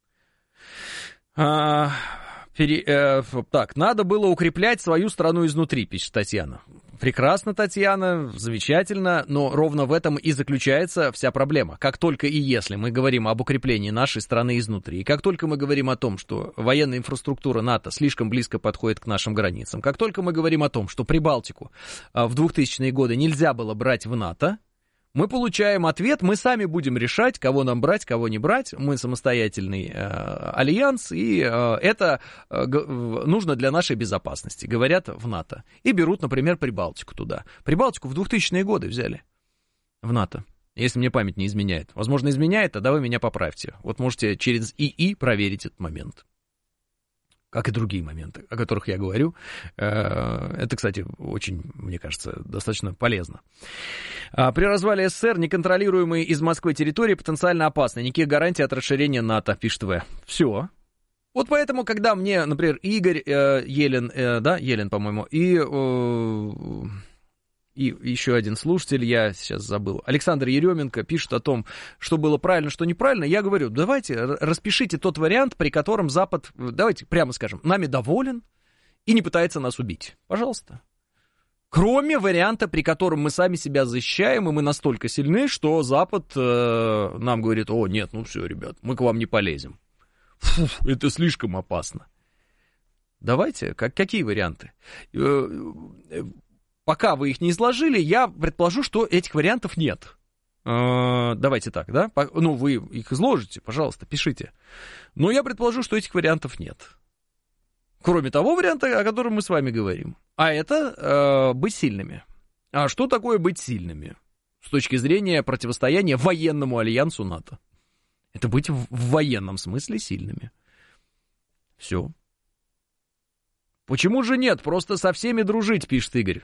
А, пере, э, так, надо было укреплять свою страну изнутри, пишет Татьяна. Прекрасно, Татьяна, замечательно, но ровно в этом и заключается вся проблема. Как только и если мы говорим об укреплении нашей страны изнутри, как только мы говорим о том, что военная инфраструктура НАТО слишком близко подходит к нашим границам, как только мы говорим о том, что Прибалтику в двухтысячные годы нельзя было брать в НАТО, мы получаем ответ, мы сами будем решать, кого нам брать, кого не брать. Мы самостоятельный э, альянс, и э, это э, г- нужно для нашей безопасности, говорят в НАТО. И берут, например, Прибалтику туда. Прибалтику в двухтысячные годы взяли в НАТО, если мне память не изменяет. Возможно, изменяет, тогда вы меня поправьте. Вот можете через ИИ проверить этот момент. Как и другие моменты, о которых я говорю. Это, кстати, очень, мне кажется, достаточно полезно. При развале СССР неконтролируемые из Москвы территории потенциально опасны. Никаких гарантий от расширения НАТО, пишет В. Все. Вот поэтому, когда мне, например, Игорь э, Елен, э, да, Елен, по-моему, и, э, и еще один слушатель, я сейчас забыл, Александр Еременко пишет о том, что было правильно, что неправильно, я говорю, давайте распишите тот вариант, при котором Запад, давайте прямо скажем, нами доволен и не пытается нас убить. Пожалуйста. Кроме варианта, при котором мы сами себя защищаем, и мы настолько сильны, что Запад э, нам говорит, о, нет, ну все, ребят, мы к вам не полезем. Фу, это слишком опасно. Давайте, как, какие варианты? Пока вы их не изложили, я предположу, что этих вариантов нет. Давайте так, да? Ну, вы их изложите, пожалуйста, пишите. Но я предположу, что этих вариантов нет. Кроме того варианта, о котором мы с вами говорим. А это э, быть сильными. А что такое быть сильными? С точки зрения противостояния военному альянсу НАТО. Это быть в, в военном смысле сильными. Все. Почему же нет? Просто со всеми дружить, пишет Игорь.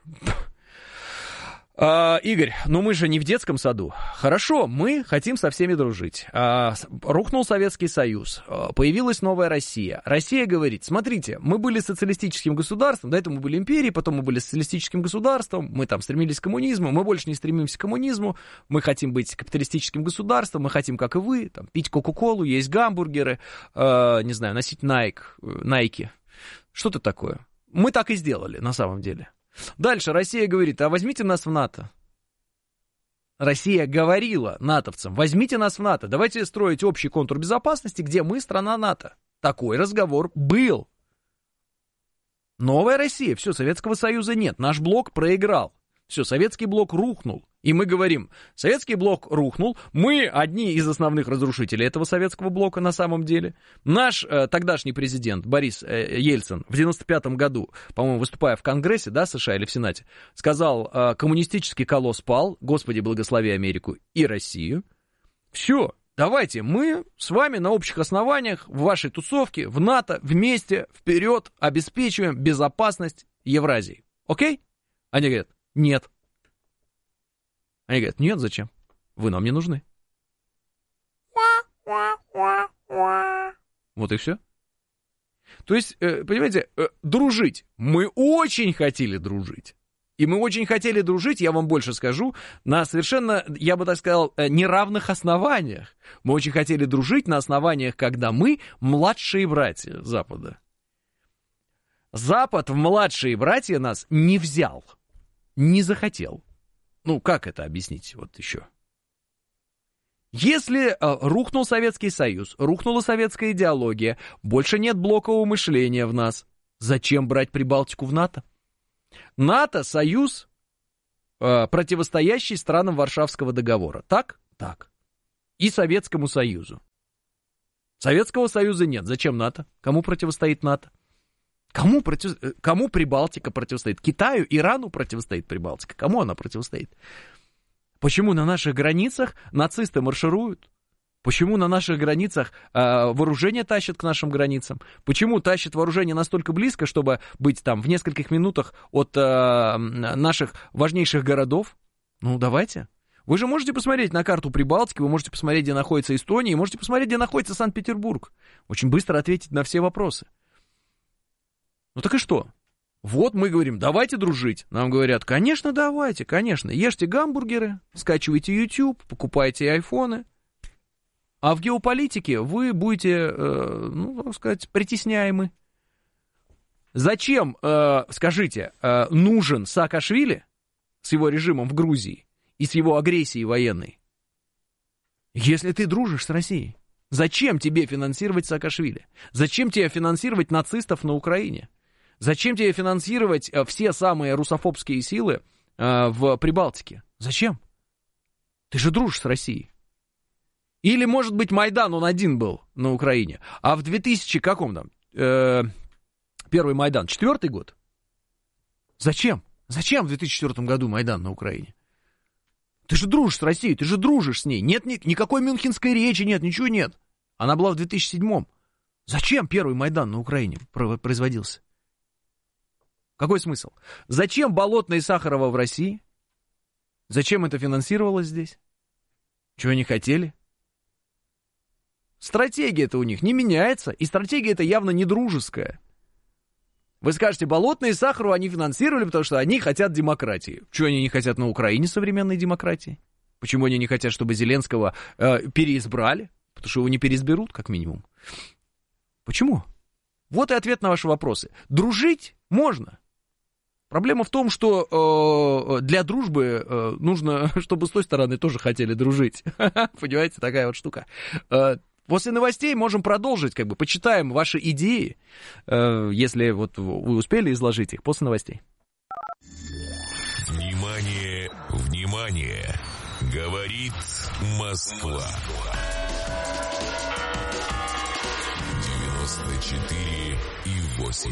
А, Игорь, ну мы же не в детском саду. Хорошо, мы хотим со всеми дружить. А, рухнул Советский Союз, а, появилась новая Россия. Россия говорит, смотрите, мы были социалистическим государством, до этого мы были империей, потом мы были социалистическим государством, мы там стремились к коммунизму, мы больше не стремимся к коммунизму, мы хотим быть капиталистическим государством, мы хотим, как и вы, там, пить Кока-Колу, есть гамбургеры, а, не знаю, носить Nike, Nike. Что-то такое. Мы так и сделали, на самом деле. Дальше Россия говорит, а возьмите нас в НАТО. Россия говорила натовцам, возьмите нас в НАТО, давайте строить общий контур безопасности, где мы страна НАТО. Такой разговор был. Новая Россия, все, Советского Союза нет, наш блок проиграл. Все, советский блок рухнул. И мы говорим, советский блок рухнул, мы одни из основных разрушителей этого советского блока на самом деле. Наш э, тогдашний президент Борис э, Ельцин в девяносто пятом году, по-моему, выступая в Конгрессе, да, США или в Сенате, сказал, э, коммунистический колосс пал, Господи, благослови Америку и Россию. Все, давайте мы с вами на общих основаниях в вашей тусовке, в НАТО, вместе, вперед, обеспечиваем безопасность Евразии. Окей? Они говорят, нет. Они говорят, нет, зачем? Вы нам не нужны. Вот и все. То есть, понимаете, дружить. Мы очень хотели дружить. И мы очень хотели дружить, я вам больше скажу, на совершенно, я бы так сказал, неравных основаниях. Мы очень хотели дружить на основаниях, когда мы младшие братья Запада. Запад в младшие братья нас не взял, не захотел. Ну, как это объяснить вот еще? Если э, рухнул Советский Союз, рухнула советская идеология, больше нет блокового мышления в нас, зачем брать Прибалтику в НАТО? НАТО — союз, э, противостоящий странам Варшавского договора. Так? Так. И Советскому Союзу. Советского Союза нет. Зачем НАТО? Кому противостоит НАТО? Кому, против... Кому Прибалтика противостоит? Китаю, Ирану противостоит Прибалтика. Кому она противостоит? Почему на наших границах нацисты маршируют? Почему на наших границах э, вооружение тащат к нашим границам? Почему тащат вооружение настолько близко, чтобы быть там в нескольких минутах от э, наших важнейших городов? Ну, давайте. Вы же можете посмотреть на карту Прибалтики, вы можете посмотреть, где находится Эстония, и можете посмотреть, где находится Санкт-Петербург. Очень быстро ответить на все вопросы. Ну так и что? Вот мы говорим, давайте дружить. Нам говорят, конечно, давайте, конечно. Ешьте гамбургеры, скачивайте YouTube, покупайте айфоны. А в геополитике вы будете, э, ну, так сказать, притесняемы. Зачем, э, скажите, э, нужен Саакашвили с его режимом в Грузии и с его агрессией военной, если ты дружишь с Россией? Зачем тебе финансировать Саакашвили? Зачем тебе финансировать нацистов на Украине? Зачем тебе финансировать все самые русофобские силы э, в Прибалтике? Зачем? Ты же дружишь с Россией. Или, может быть, Майдан, он один был на Украине, а в две тысячи каком там, э, первый Майдан, четвертый год? Зачем? Зачем в две тысячи четвёртом году Майдан на Украине? Ты же дружишь с Россией, ты же дружишь с ней. Нет ни, никакой мюнхенской речи, нет, ничего нет. Она была в две тысячи седьмом. Зачем первый Майдан на Украине производился? Какой смысл? Зачем Болотное и Сахарова в России? Зачем это финансировалось здесь? Чего они хотели? Стратегия-то у них не меняется, и стратегия это явно не дружеская. Вы скажете, Болотное и Сахарова они финансировали, потому что они хотят демократии. Чего они не хотят на Украине современной демократии? Почему они не хотят, чтобы Зеленского э, переизбрали? Потому что его не переизберут, как минимум. Почему? Вот и ответ на ваши вопросы. Дружить можно. Проблема в том, что э, для дружбы э, нужно, чтобы с той стороны тоже хотели дружить. Понимаете, такая вот штука. Э, после новостей можем продолжить, как бы, почитаем ваши идеи, э, если вот вы успели изложить их после новостей. Внимание, внимание! Говорит Москва. девяносто четыре и восемь.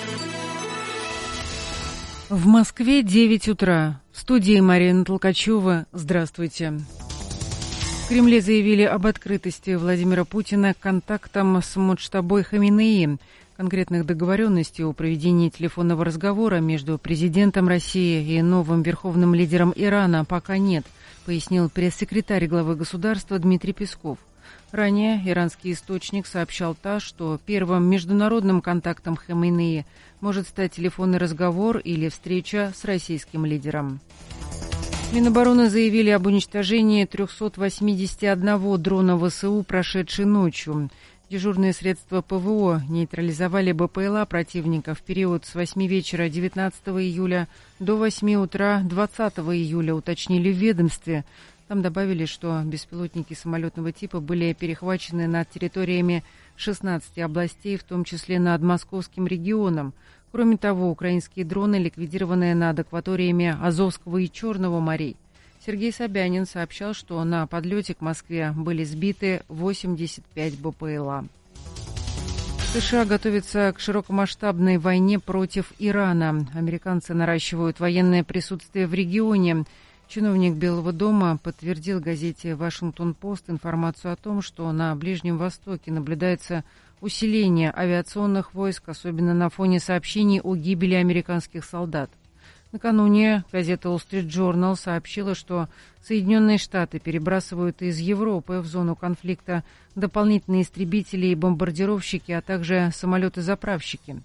В Москве девять утра. В студии Марина Толкачева. Здравствуйте. В Кремле заявили об открытости Владимира Путина к контактам с Муджтабой Хаминеи. Конкретных договоренностей о проведении телефонного разговора между президентом России и новым верховным лидером Ирана пока нет, пояснил пресс-секретарь главы государства Дмитрий Песков. Ранее иранский источник сообщал ТАСС, что первым международным контактом Хаминеи может стать телефонный разговор или встреча с российским лидером. Минобороны заявили об уничтожении триста восемьдесят один дрона ВСУ прошедшей ночью. Дежурные средства ПВО нейтрализовали БПЛА противника в период с восьми вечера девятнадцатого июля до восьми утра двадцатого июля, уточнили в ведомстве. Там добавили, что беспилотники самолетного типа были перехвачены над территориями шестнадцати областей, в том числе над Московским регионом. Кроме того, украинские дроны ликвидированы над акваториями Азовского и Черного морей. Сергей Собянин сообщал, что на подлете к Москве были сбиты восемьдесят пять БПЛА. США готовятся к широкомасштабной войне против Ирана. Американцы наращивают военное присутствие в регионе. Чиновник Белого дома подтвердил газете «Вашингтон-Пост» информацию о том, что на Ближнем Востоке наблюдается усиление авиационных войск, особенно на фоне сообщений о гибели американских солдат. Накануне газета Wall Street Journal сообщила, что Соединенные Штаты перебрасывают из Европы в зону конфликта дополнительные истребители и бомбардировщики, а также самолеты-заправщики.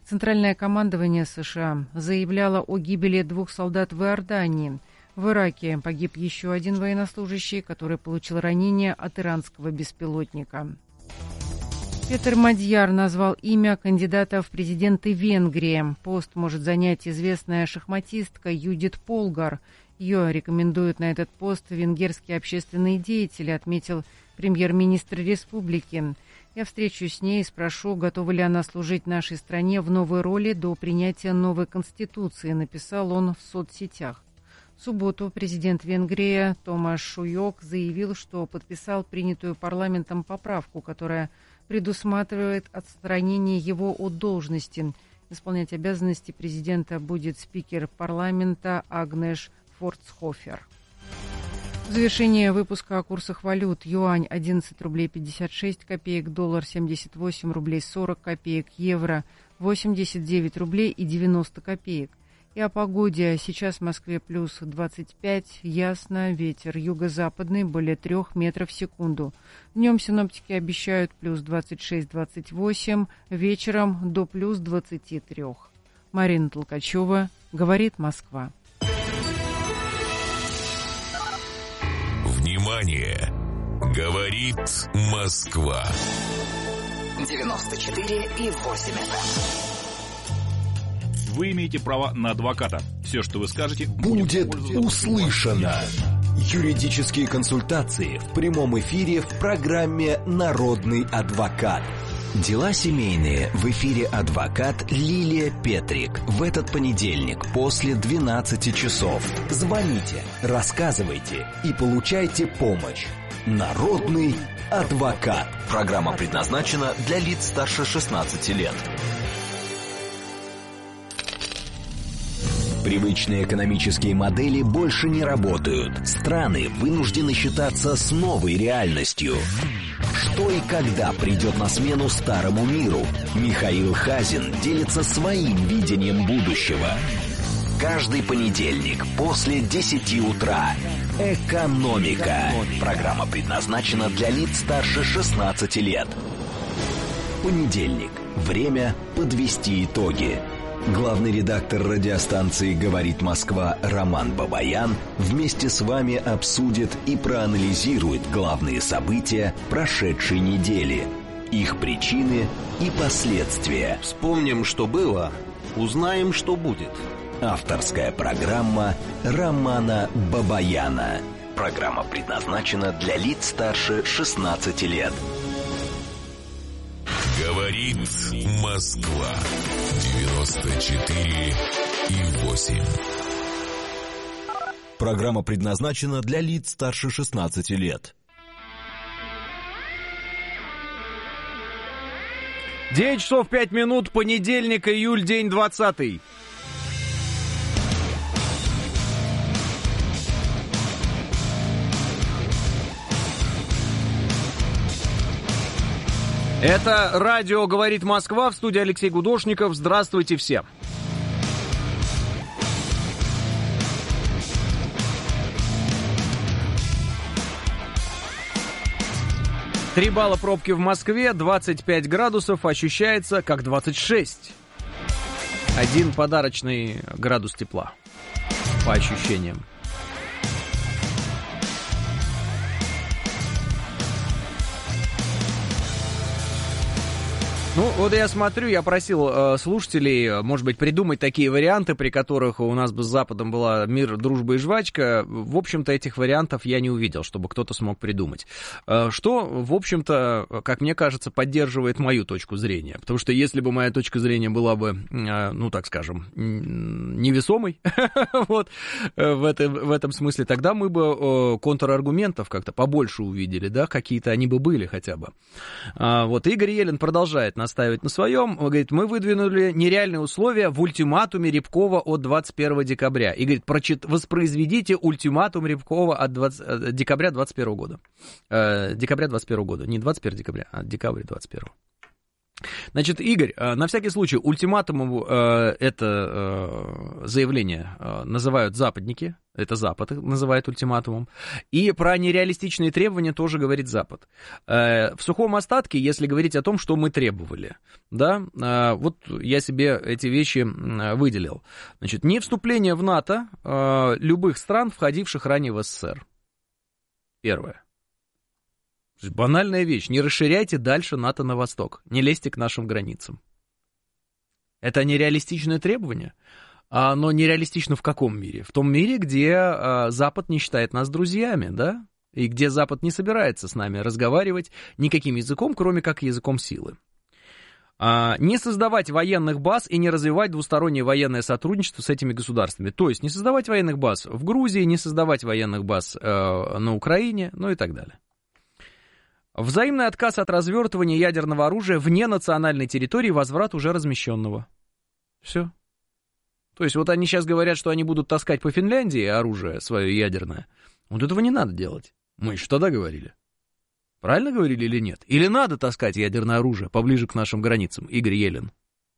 Центральное командование США заявляло о гибели двух солдат в Иордании. В Ираке погиб еще один военнослужащий, который получил ранение от иранского беспилотника. Петр Мадьяр назвал имя кандидата в президенты Венгрии. Пост может занять известная шахматистка Юдит Полгар. Ее рекомендуют на этот пост венгерские общественные деятели, отметил премьер-министр республики. Я встречусь с ней и спрошу, готова ли она служить нашей стране в новой роли до принятия новой конституции, написал он в соцсетях. В субботу президент Венгрии Томаш Шуйок заявил, что подписал принятую парламентом поправку, которая предусматривает отстранение его от должности. Исполнять обязанности президента будет спикер парламента Агнеш Форцхофер. В завершение выпуска о курсах валют. Юань одиннадцать рублей пятьдесят шесть копеек, доллар семьдесят восемь рублей сорок копеек, евро восемьдесят девять рублей и девяносто копеек. И о погоде. Сейчас в Москве плюс двадцать пять, ясно, ветер юго-западный более трех метров в секунду. Днем синоптики обещают плюс двадцать шесть - двадцать восемь, вечером до плюс двадцати трёх. Марина Толкачева, говорит Москва. Внимание! Говорит Москва. девяносто четыре и восемь эф эм. Вы имеете право на адвоката. Все, что вы скажете, будет услышано. Юридические консультации в прямом эфире в программе «Народный адвокат». Дела семейные в эфире адвокат Лилия Петрик. В этот понедельник после двенадцати часов. Звоните, рассказывайте и получайте помощь. Народный адвокат. Программа предназначена для лиц старше шестнадцати лет. Привычные экономические модели больше не работают. Страны вынуждены считаться с новой реальностью. Что и когда придет на смену старому миру? Михаил Хазин делится своим видением будущего. Каждый понедельник после десяти утра. Экономика. Программа предназначена для лиц старше шестнадцати лет. Понедельник. Время подвести итоги. Главный редактор радиостанции «Говорит Москва» Роман Бабаян вместе с вами обсудит и проанализирует главные события прошедшей недели, их причины и последствия. Вспомним, что было, узнаем, что будет. Авторская программа Романа Бабаяна. Программа предназначена для лиц старше шестнадцати лет. Говорит Москва. девяносто четыре и восемь. Программа предназначена для лиц старше шестнадцати лет. девять часов пять минут, понедельник, июль, день двадцатый. Это радио «Говорит Москва», в студии Алексей Гудошников. Здравствуйте всем. Три балла пробки в Москве, двадцать пять градусов, ощущается как двадцать шесть. Один подарочный градус тепла, по ощущениям. Ну, вот я смотрю, я просил э, слушателей, может быть, придумать такие варианты, при которых у нас бы с Западом была мир, дружба и жвачка. В общем-то, этих вариантов я не увидел, чтобы кто-то смог придумать. Э, что, в общем-то, как мне кажется, поддерживает мою точку зрения. Потому что если бы моя точка зрения была бы, э, ну, так скажем, невесомой, вот, в этом, в этом смысле, тогда мы бы э, контраргументов как-то побольше увидели, да, какие-то они бы были хотя бы. А, вот, Игорь Елен продолжает нас ставить на своем. Он говорит, мы выдвинули нереальные условия в ультиматуме Рябкова от двадцать первого декабря. И говорит, прочит, воспроизведите ультиматум Рябкова от двадцатого декабря двадцать первого года. Э, декабря двадцать первого года. Не двадцать первого декабря, а декабря двадцать первого. Значит, Игорь, на всякий случай, ультиматумом э, это э, заявление э, называют западники, это Запад называет ультиматумом, и про нереалистичные требования тоже говорит Запад. Э, в сухом остатке, если говорить о том, что мы требовали, да, э, вот я себе эти вещи выделил. Значит, не вступление в НАТО э, любых стран, входивших ранее в СССР. Первое. Банальная вещь. Не расширяйте дальше НАТО на восток. Не лезьте к нашим границам. Это нереалистичное требование. А оно нереалистично в каком мире? В том мире, где а, Запад не считает нас друзьями, да? И где Запад не собирается с нами разговаривать никаким языком, кроме как языком силы. А, не создавать военных баз и не развивать двустороннее военное сотрудничество с этими государствами. То есть не создавать военных баз в Грузии, не создавать военных баз э, на Украине, ну и так далее. Взаимный отказ от развертывания ядерного оружия вне национальной территории, возврат уже размещенного. Все. То есть вот они сейчас говорят, что они будут таскать по Финляндии оружие свое ядерное. Вот этого не надо делать. Мы еще тогда говорили. Правильно говорили или нет? Или надо таскать ядерное оружие поближе к нашим границам, Игорь Елен?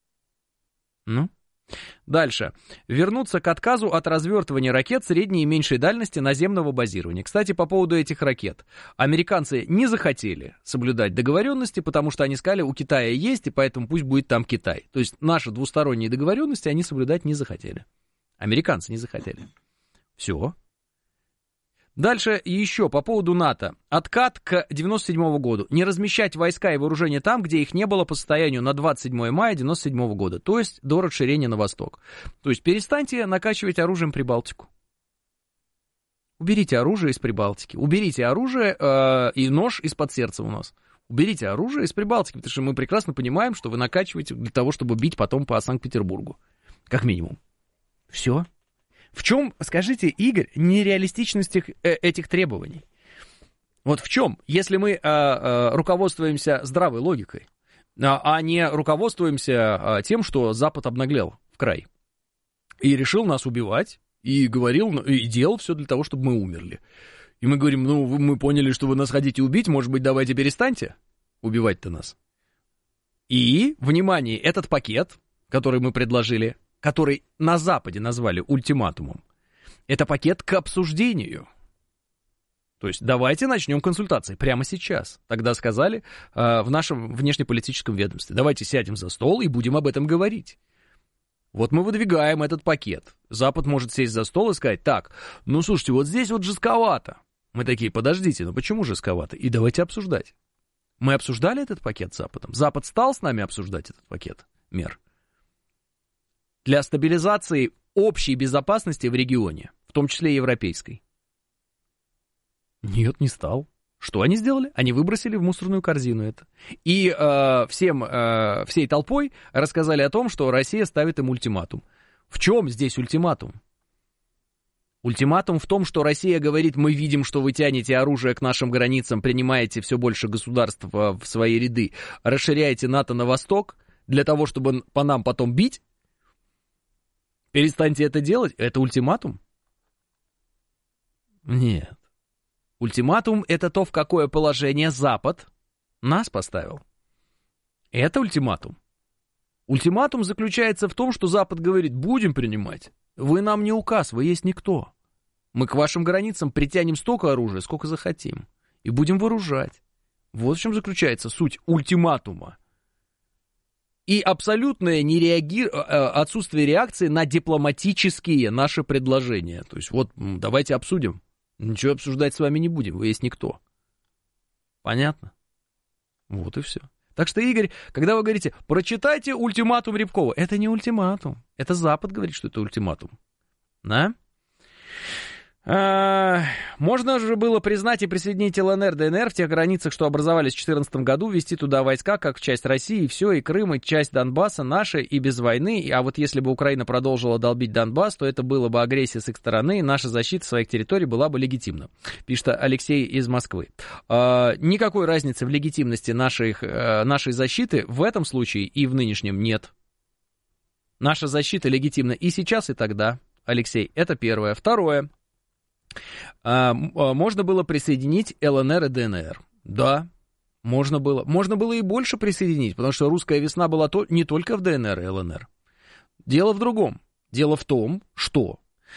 Ну? Дальше. Вернуться к отказу от развертывания ракет средней и меньшей дальности наземного базирования. Кстати, по поводу этих ракет. Американцы не захотели соблюдать договоренности, потому что они сказали, у Китая есть, и поэтому пусть будет там Китай. То есть наши двусторонние договоренности они соблюдать не захотели. Американцы не захотели. Все. Дальше еще по поводу НАТО. Откат к девяносто седьмому году. Не размещать войска и вооружения там, где их не было по состоянию на двадцать седьмое мая девяносто седьмого года. То есть до расширения на восток. То есть перестаньте накачивать оружием Прибалтику. Уберите оружие из Прибалтики. Уберите оружие э, и нож из-под сердца у нас. Уберите оружие из Прибалтики, потому что мы прекрасно понимаем, что вы накачиваете для того, чтобы бить потом по Санкт-Петербургу. Как минимум. Все. В чем, скажите, Игорь, нереалистичность этих, э, этих требований? Вот в чем? Если мы э, э, руководствуемся здравой логикой, а, а не руководствуемся э, тем, что Запад обнаглел в край и решил нас убивать, и говорил, и делал все для того, чтобы мы умерли. И мы говорим, ну, мы поняли, что вы нас хотите убить, может быть, давайте перестаньте убивать-то нас. И, внимание, этот пакет, который мы предложили, который на Западе назвали ультиматумом, это пакет к обсуждению. То есть давайте начнем консультации прямо сейчас. Тогда сказали э, в нашем внешнеполитическом ведомстве. Давайте сядем за стол и будем об этом говорить. Вот мы выдвигаем этот пакет. Запад может сесть за стол и сказать, так, ну слушайте, вот здесь вот жестковато. Мы такие, подождите, ну почему жестковато? И давайте обсуждать. Мы обсуждали этот пакет с Западом. Запад стал с нами обсуждать этот пакет мер для стабилизации общей безопасности в регионе, в том числе и европейской. Нет, не стал. Что они сделали? Они выбросили в мусорную корзину это. И э, всем, э, всей толпой рассказали о том, что Россия ставит им ультиматум. В чем здесь ультиматум? Ультиматум в том, что Россия говорит, мы видим, что вы тянете оружие к нашим границам, принимаете все больше государств в свои ряды, расширяете НАТО на восток для того, чтобы по нам потом бить. Перестаньте это делать. Это ультиматум? Нет. Ультиматум — это то, в какое положение Запад нас поставил. Это ультиматум. Ультиматум заключается в том, что Запад говорит, будем принимать. Вы нам не указ, вы есть никто. Мы к вашим границам притянем столько оружия, сколько захотим. И будем вооружать. Вот в чем заключается суть ультиматума. И абсолютное нереаги... отсутствие реакции на дипломатические наши предложения. То есть вот давайте обсудим. Ничего обсуждать с вами не будем, вы есть никто. Понятно? Вот и все. Так что, Игорь, когда вы говорите, прочитайте ультиматум Рябкова, это не ультиматум. Это Запад говорит, что это ультиматум. Да? А, можно же было признать и присоединить ЛНР, ДНР в тех границах, что образовались в две тысячи четырнадцатом году, ввести туда войска, как часть России, и все, и Крым, и часть Донбасса наши, и без войны. А вот если бы Украина продолжила долбить Донбасс, то это было бы агрессия с их стороны, и наша защита своих территорий была бы легитимна, пишет Алексей из Москвы. А, никакой разницы в легитимности наших, нашей защиты в этом случае и в нынешнем нет. Наша защита легитимна и сейчас, и тогда, Алексей, это первое. Второе. Можно было присоединить ЛНР и ДНР. Да, Можно было, можно было и больше присоединить, потому что русская весна была то, не только в ДНР и ЛНР. Дело в другом. Дело в том, что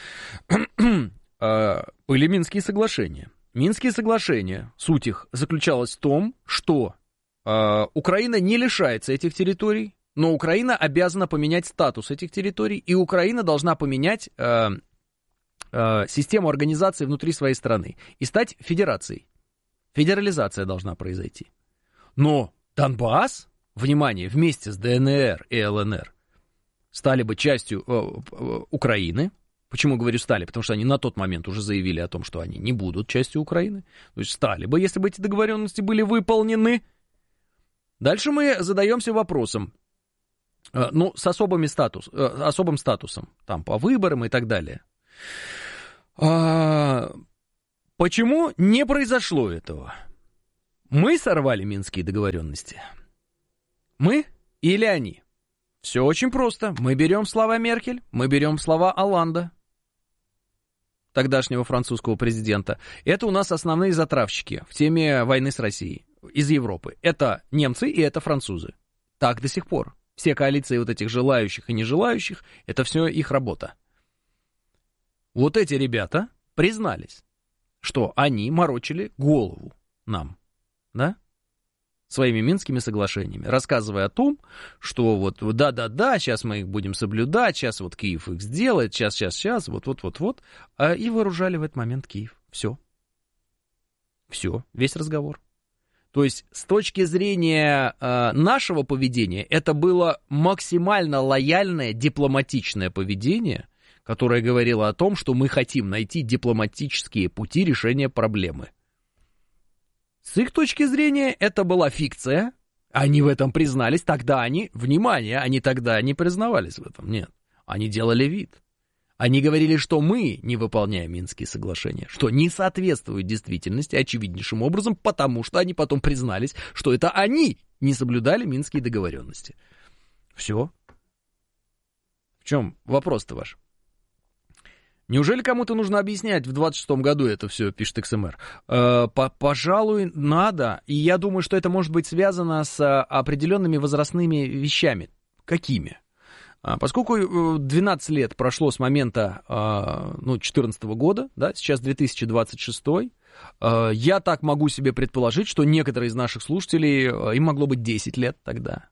были Минские соглашения. Минские соглашения, суть их заключалась в том, что Украина не лишается этих территорий, но Украина обязана поменять статус этих территорий, и Украина должна поменять э, э, систему организации внутри своей страны и стать федерацией. Федерализация должна произойти. Но Донбасс, внимание, вместе с ДНР и ЛНР стали бы частью э, э, Украины. Почему говорю стали? Потому что они на тот момент уже заявили о том, что они не будут частью Украины. То есть стали бы, если бы эти договоренности были выполнены. Дальше мы задаемся вопросом, э, ну, с особыми статус, э, особым статусом, там, по выборам и так далее. А, почему не произошло этого? Мы сорвали Минские договоренности? Мы или они? Все очень просто. Мы берем слова Меркель, мы берем слова Олланда, тогдашнего французского президента. Это у нас основные затравщики в теме войны с Россией из Европы. Это немцы и это французы. Так до сих пор. Все коалиции вот этих желающих и нежелающих, это все их работа. Вот эти ребята признались, что они морочили голову нам, да, своими Минскими соглашениями, рассказывая о том, что вот да-да-да, сейчас мы их будем соблюдать, сейчас вот Киев их сделает, сейчас, сейчас, сейчас, вот-вот-вот-вот, и вооружали в этот момент Киев. Все. Все, весь разговор. То есть с точки зрения э, нашего поведения, это было максимально лояльное, дипломатичное поведение, которое говорило о том, что мы хотим найти дипломатические пути решения проблемы. С их точки зрения, это была фикция, они в этом признались, тогда они, внимание, они тогда не признавались в этом, нет, они делали вид. Они говорили, что мы не выполняем Минские соглашения, что не соответствует действительности очевиднейшим образом, потому что они потом признались, что это они не соблюдали Минские договоренности. Все. В чем вопрос-то ваш? Неужели кому-то нужно объяснять в двадцать шестом году это все, пишет икс эм эр? Э, пожалуй, надо. И я думаю, что это может быть связано с определенными возрастными вещами. Какими? Поскольку двенадцать лет прошло с момента ну, четырнадцатого года, да, сейчас две тысячи двадцать шестой, я так могу себе предположить, что некоторые из наших слушателей, им могло быть десять лет тогда.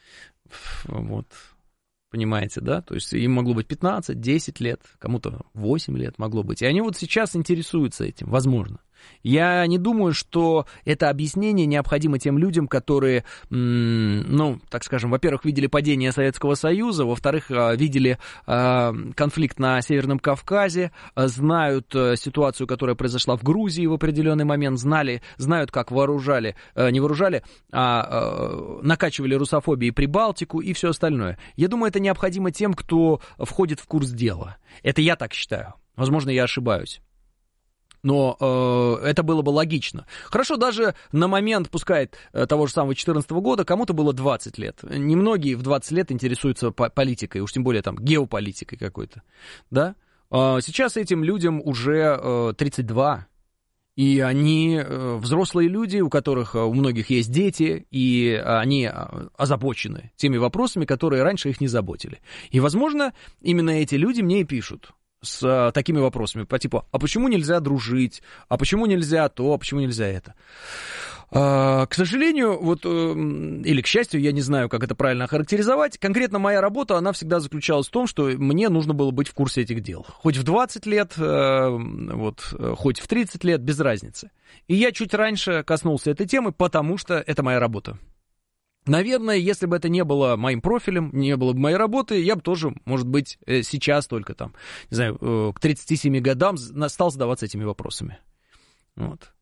Вот. Понимаете, да? То есть им могло быть пятнадцать, десять лет, кому-то восемь лет могло быть. И они вот сейчас интересуются этим, возможно. Я не думаю, что это объяснение необходимо тем людям, которые, ну, так скажем, во-первых, видели падение Советского Союза, во-вторых, видели конфликт на Северном Кавказе, знают ситуацию, которая произошла в Грузии в определенный момент, знали, знают, как вооружали, не вооружали, а накачивали русофобией Прибалтику и все остальное. Я думаю, это необходимо тем, кто входит в курс дела. Это я так считаю. Возможно, я ошибаюсь. Но э, это было бы логично. Хорошо, даже на момент, пускай того же самого четырнадцатого года, кому-то было двадцать лет. Немногие в двадцать лет интересуются политикой, уж тем более там геополитикой какой-то. Да? А сейчас этим людям уже э, тридцать два. И они э, взрослые люди, у которых у многих есть дети, и они озабочены теми вопросами, которые раньше их не заботили. И, возможно, именно эти люди мне и пишут с а, такими вопросами, по типу, а почему нельзя дружить, а почему нельзя то, а почему нельзя это. А, к сожалению, вот, или к счастью, я не знаю, как это правильно охарактеризовать, конкретно моя работа, она всегда заключалась в том, что мне нужно было быть в курсе этих дел. Хоть в двадцать лет, вот, хоть в тридцать лет, без разницы. И я чуть раньше коснулся этой темы, потому что это моя работа. Наверное, если бы это не было моим профилем, не было бы моей работы, я бы тоже, может быть, сейчас только там, не знаю, к тридцати семи годам стал задаваться этими вопросами. Вот.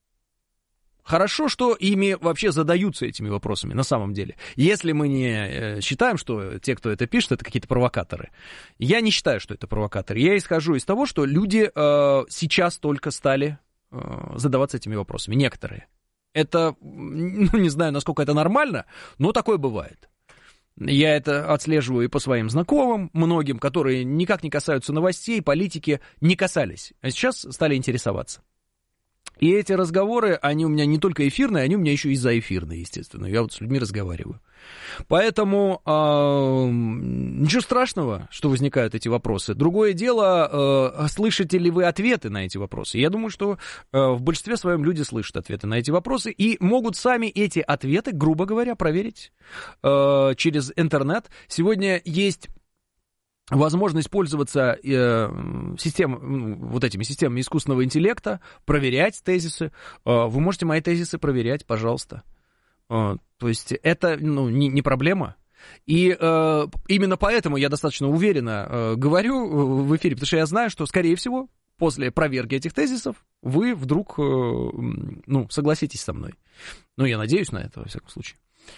Хорошо, что ими вообще задаются этими вопросами, на самом деле. Если мы не считаем, что те, кто это пишет, это какие-то провокаторы. Я не считаю, что это провокаторы. Я исхожу из того, что люди э, сейчас только стали э, задаваться этими вопросами. Некоторые. Это, ну, не знаю, насколько это нормально, но такое бывает. Я это отслеживаю и по своим знакомым, многим, которые никак не касаются новостей, политики, не касались, а сейчас стали интересоваться. И эти разговоры, они у меня не только эфирные, они у меня еще и заэфирные, естественно. Я вот с людьми разговариваю. Поэтому э, ничего страшного, что возникают эти вопросы. Другое дело, э, слышите ли вы ответы на эти вопросы. Я думаю, что э, в большинстве своем люди слышат ответы на эти вопросы и могут сами эти ответы, грубо говоря, проверить э, через интернет. Сегодня есть возможность пользоваться э, систем, вот этими системами искусственного интеллекта, проверять тезисы. Э, вы можете мои тезисы проверять, пожалуйста. Э, то есть это ну, не, не проблема. И э, именно поэтому я достаточно уверенно э, говорю в эфире, потому что я знаю, что, скорее всего, после проверки этих тезисов вы вдруг э, ну, согласитесь со мной. Ну, я надеюсь на это, во всяком случае.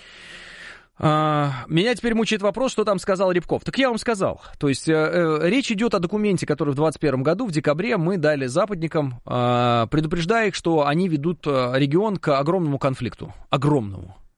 Меня теперь мучает вопрос, что там сказал Рябков. Так я вам сказал. То есть э, э, речь идет о документе, который в двадцать первом году, в декабре, мы дали западникам, э, предупреждая их, что они ведут регион к огромному конфликту. Огромному.